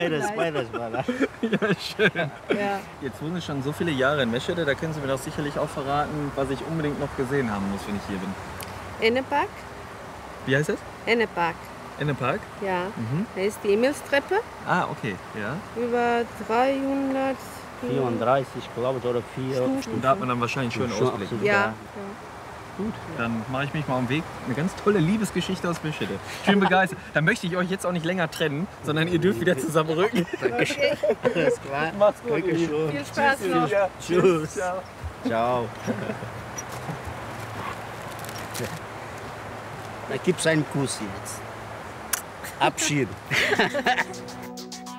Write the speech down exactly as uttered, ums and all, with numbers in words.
Beides, beides war das. Ja, schön. Ja. Jetzt wohnen Sie schon so viele Jahre in Meschede, da können Sie mir doch sicherlich auch verraten, was ich unbedingt noch gesehen haben muss, wenn ich hier bin. Ennepark? Wie heißt das? Ennepark, In dem Park? ja. Mhm. Da ist die Himmelstreppe, Ah, okay. Ja. über dreihundert vierunddreißig, glaube ich, oder vier. Und da hat man dann wahrscheinlich schön Schon Ausblick. absolut. Ja. Gut, dann mache ich mich mal am Weg. Eine ganz tolle Liebesgeschichte aus Meschede. Schön begeistert. Dann möchte ich euch jetzt auch nicht länger trennen, sondern ihr dürft wieder zusammenrücken. Okay. Alles klar. Macht's gut. Dankeschön. Viel Spaß noch. Ja. Tschüss. Ciao. Ciao. Da gibt's einen Kuss jetzt. Abschied.